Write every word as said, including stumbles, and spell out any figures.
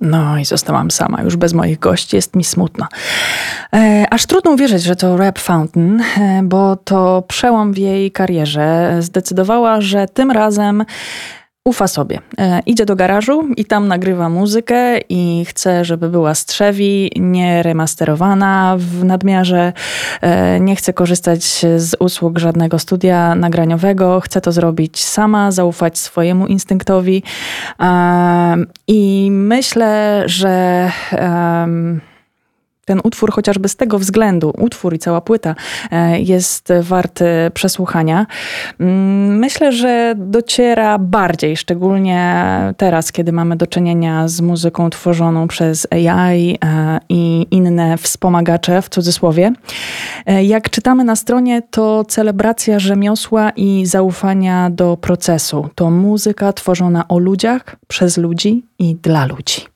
No i zostałam sama, już bez moich gości, jest mi smutno. E, aż trudno uwierzyć, że to Rap Fountain, e, bo to przełom w jej karierze. Zdecydowała, że tym razem ufa sobie. E, idzie do garażu i tam nagrywa muzykę i chce, żeby była z trzewi, nie remasterowana w nadmiarze. E, nie chce korzystać z usług żadnego studia nagraniowego. Chce to zrobić sama, zaufać swojemu instynktowi. E, I myślę, że e, ten utwór chociażby z tego względu, utwór i cała płyta jest warty przesłuchania. Myślę, że dociera bardziej, szczególnie teraz, kiedy mamy do czynienia z muzyką tworzoną przez A I i inne wspomagacze, w cudzysłowie. Jak czytamy na stronie, to celebracja rzemiosła i zaufania do procesu. To muzyka tworzona o ludziach, przez ludzi i dla ludzi.